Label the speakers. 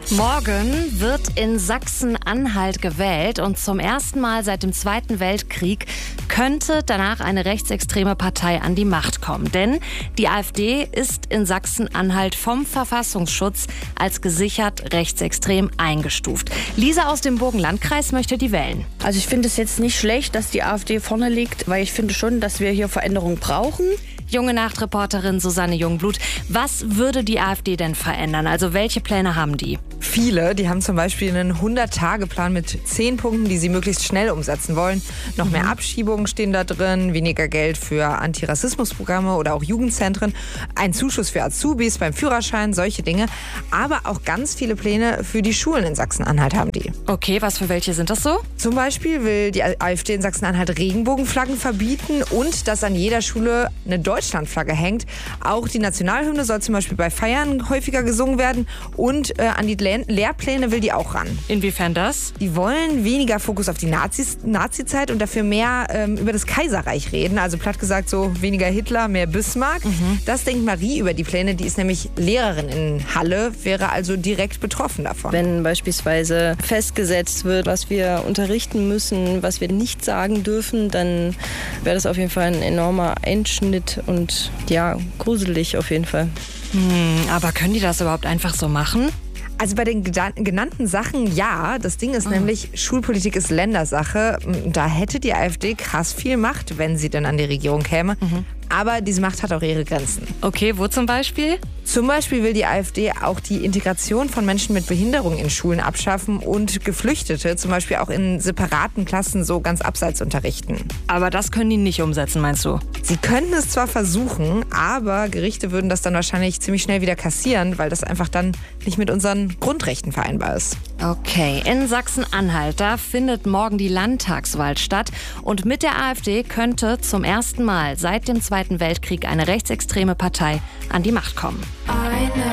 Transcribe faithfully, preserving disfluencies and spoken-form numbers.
Speaker 1: Morgen wird in Sachsen-Anhalt gewählt und zum ersten Mal seit dem Zweiten Weltkrieg könnte danach eine rechtsextreme Partei an die Macht kommen. Denn die AfD ist in Sachsen-Anhalt vom Verfassungsschutz als gesichert rechtsextrem eingestuft. Lisa aus dem Burgenlandkreis möchte die wählen.
Speaker 2: Also ich finde es jetzt nicht schlecht, dass die AfD vorne liegt, weil ich finde schon, dass wir hier Veränderungen brauchen.
Speaker 1: Junge Nachtreporterin Susanne Jungblut, was würde die AfD denn verändern? Also welche Pläne haben die?
Speaker 3: Viele, die haben zum Beispiel einen hundert-Tage-Plan mit zehn Punkten, die sie möglichst schnell umsetzen wollen. Noch mehr Abschiebungen stehen da drin, weniger Geld für Antirassismusprogramme oder auch Jugendzentren, ein Zuschuss für Azubis beim Führerschein, solche Dinge. Aber auch ganz viele Pläne für die Schulen in Sachsen-Anhalt haben die.
Speaker 1: Okay, was für welche sind das so?
Speaker 3: Zum Beispiel will die AfD in Sachsen-Anhalt Regenbogenflaggen verbieten und dass an jeder Schule eine Deutschlandflagge hängt. Auch die Nationalhymne soll zum Beispiel bei Feiern häufiger gesungen werden und äh, an die Lehrpläne will die auch ran.
Speaker 1: Inwiefern das?
Speaker 3: Die wollen weniger Fokus auf die Nazis, Nazi-Zeit und dafür mehr ähm, über das Kaiserreich reden. Also platt gesagt so weniger Hitler, mehr Bismarck. Mhm. Das denkt Marie über die Pläne. Die ist nämlich Lehrerin in Halle, wäre also direkt betroffen davon.
Speaker 4: Wenn beispielsweise festgesetzt wird, was wir unterrichten müssen, was wir nicht sagen dürfen, dann wäre das auf jeden Fall ein enormer Einschnitt und ja, gruselig auf jeden Fall.
Speaker 1: Hm, aber können die das überhaupt einfach so machen?
Speaker 3: Also bei den genannten Sachen ja. Das Ding ist oh. nämlich, Schulpolitik ist Ländersache. Da hätte die AfD krass viel Macht, wenn sie dann an die Regierung käme. Mhm. Aber diese Macht hat auch ihre Grenzen.
Speaker 1: Okay, wo zum Beispiel?
Speaker 3: Zum Beispiel will die AfD auch die Integration von Menschen mit Behinderung in Schulen abschaffen und Geflüchtete zum Beispiel auch in separaten Klassen so ganz abseits unterrichten.
Speaker 1: Aber das können die nicht umsetzen, meinst du?
Speaker 3: Sie könnten es zwar versuchen, aber Gerichte würden das dann wahrscheinlich ziemlich schnell wieder kassieren, weil das einfach dann nicht mit unseren Grundrechten vereinbar ist.
Speaker 1: Okay, in Sachsen-Anhalt, da findet morgen die Landtagswahl statt. Und mit der AfD könnte zum ersten Mal seit dem Zweiten Weltkrieg eine rechtsextreme Partei an die Macht kommen.
Speaker 5: I know.